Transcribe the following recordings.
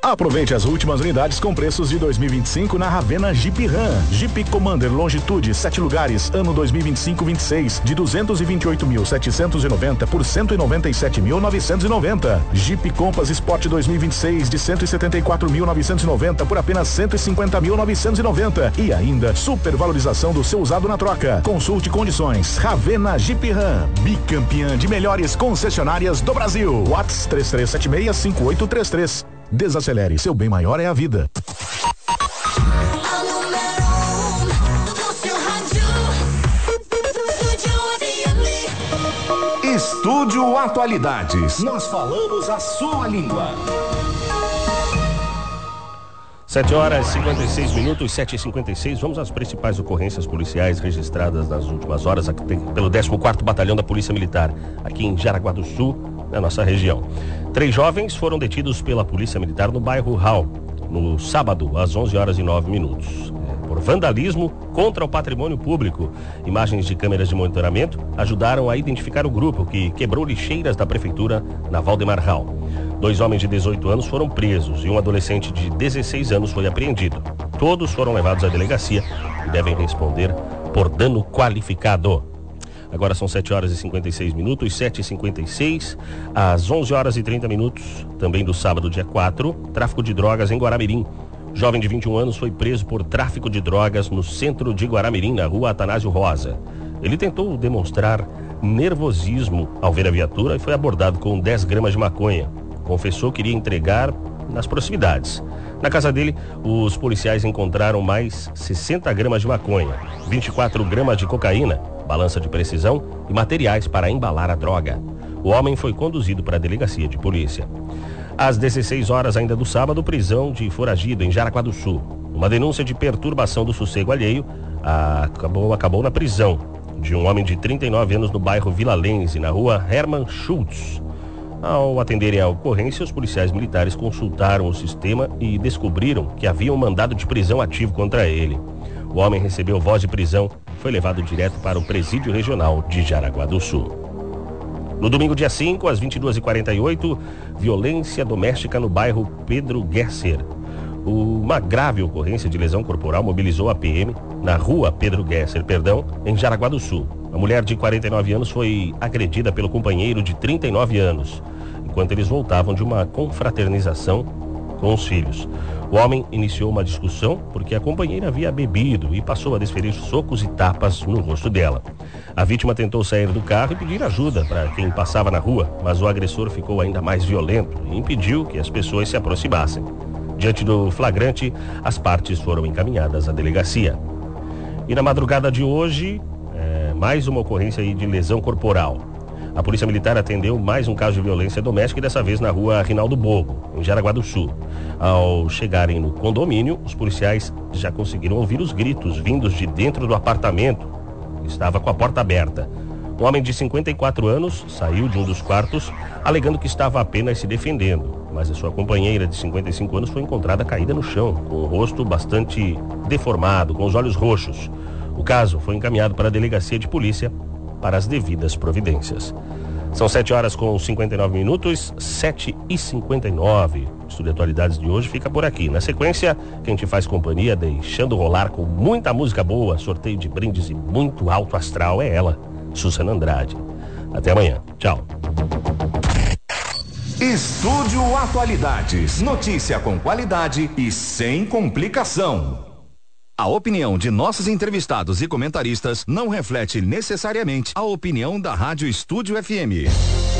Aproveite as últimas unidades com preços de 2025 na Ravenna Jeep Ram. Jeep Commander Longitude 7 lugares, ano 2025-26, de 228.790 por 197.990. Jeep Compass Sport 2026 de 174.990 por apenas 150.990. E ainda supervalorização do seu usado na troca. Consulte condições. Ravenna Jeep Ram, bicampeã de melhores concessionárias do Brasil. WhatsApp 3376-5833. Desacelere, seu bem maior é a vida. Estúdio Atualidades. Nós falamos a sua língua. 7h56, 7h56. Vamos às principais ocorrências policiais registradas nas últimas horas aqui pelo 14º Batalhão da Polícia Militar, aqui em Jaraguá do Sul, na nossa região. 3 jovens foram detidos pela Polícia Militar no bairro Hall, no sábado, às 11h09, por vandalismo contra o patrimônio público. Imagens de câmeras de monitoramento ajudaram a identificar o grupo que quebrou lixeiras da prefeitura na Valdemar Hall. 2 homens de 18 anos foram presos e um adolescente de 16 anos foi apreendido. Todos foram levados à delegacia e devem responder por dano qualificado. Agora são 7h56, 7h56, às 11h30, também do sábado, dia 4, tráfico de drogas em Guaramirim. Jovem de 21 anos foi preso por tráfico de drogas no centro de Guaramirim, na rua Atanásio Rosa. Ele tentou demonstrar nervosismo ao ver a viatura e foi abordado com 10 gramas de maconha. Confessou que iria entregar nas proximidades. Na casa dele, os policiais encontraram mais 60 gramas de maconha, 24 gramas de cocaína, balança de precisão e materiais para embalar a droga. O homem foi conduzido para a delegacia de polícia. Às 16 horas ainda do sábado, prisão de foragido em Jaraguá do Sul. Uma denúncia de perturbação do sossego alheio acabou na prisão de um homem de 39 anos no bairro Vila Lense, na rua Hermann Schultz. Ao atenderem a ocorrência, os policiais militares consultaram o sistema e descobriram que havia um mandado de prisão ativo contra ele. O homem recebeu voz de prisão e foi levado direto para o presídio regional de Jaraguá do Sul. No domingo, dia 5, às 22h48, violência doméstica no bairro Pedro Gesser. Uma grave ocorrência de lesão corporal mobilizou a PM na rua Pedro Gesser, em Jaraguá do Sul. A mulher de 49 anos foi agredida pelo companheiro de 39 anos, enquanto eles voltavam de uma confraternização com os filhos. O homem iniciou uma discussão porque a companheira havia bebido e passou a desferir socos e tapas no rosto dela. A vítima tentou sair do carro e pedir ajuda para quem passava na rua, mas o agressor ficou ainda mais violento e impediu que as pessoas se aproximassem. Diante do flagrante, as partes foram encaminhadas à delegacia. E na madrugada de hoje, mais uma ocorrência aí de lesão corporal. A Polícia Militar atendeu mais um caso de violência doméstica e dessa vez na rua Rinaldo Bogo, em Jaraguá do Sul. Ao chegarem no condomínio, os policiais já conseguiram ouvir os gritos vindos de dentro do apartamento. Estava com a porta aberta. Um homem de 54 anos saiu de um dos quartos, alegando que estava apenas se defendendo, mas a sua companheira de 55 anos foi encontrada caída no chão, com o rosto bastante deformado, com os olhos roxos. O caso foi encaminhado para a delegacia de polícia para as devidas providências. São 7h59, 7h59. O Estúdio Atualidades de hoje fica por aqui. Na sequência, quem te faz companhia, deixando rolar com muita música boa, sorteio de brindes e muito alto astral é ela, Susana Andrade. Até amanhã. Tchau. Estúdio Atualidades. Notícia com qualidade e sem complicação. A opinião de nossos entrevistados e comentaristas não reflete necessariamente a opinião da Rádio Estúdio FM.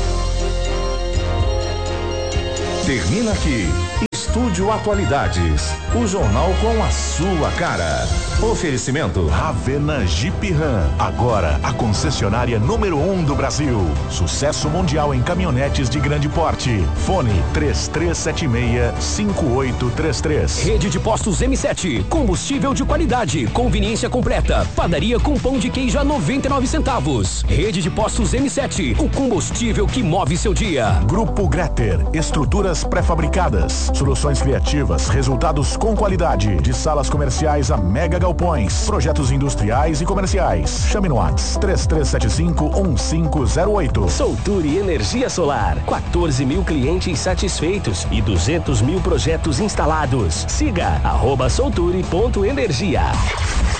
Termina aqui Estúdio Atualidades, o jornal com a sua cara. Oferecimento Ravenna Jeep Ram, agora a concessionária número 1 do Brasil. Sucesso mundial em caminhonetes de grande porte. Fone 3376-5833. Rede de postos M7, combustível de qualidade, conveniência completa, padaria com pão de queijo a 99 centavos. Rede de postos M7, o combustível que move seu dia. Grupo Greter, estruturas pré-fabricadas, soluções Soluções criativas, resultados com qualidade. De salas comerciais a mega galpões. Projetos industriais e comerciais. Chame no WhatsApp 3375-1508. Solture Energia Solar. 14 mil clientes satisfeitos e 200 mil projetos instalados. Siga @solture.energia.